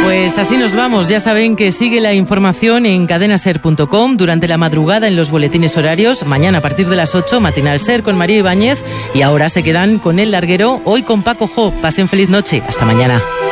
Pues así nos vamos. Ya saben que sigue la información en cadenaser.com durante la madrugada en los boletines horarios. Mañana a partir de las 8, Matinal Ser con María Ibáñez. Y ahora se quedan con El Larguero, hoy con Paco Jo. Pasen feliz noche. Hasta mañana.